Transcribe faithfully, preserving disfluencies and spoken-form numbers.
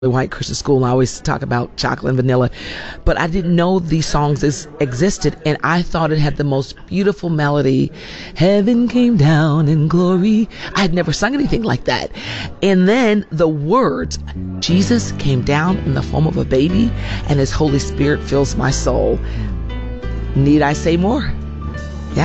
White Christian school, and I always talk about chocolate and vanilla, but I didn't know these songs is, existed, and I thought it had the most beautiful melody. Heaven came down in glory. I had never sung anything like that. And then the words, Jesus came down in the form of a baby, and his Holy Spirit fills my soul. Need I say more?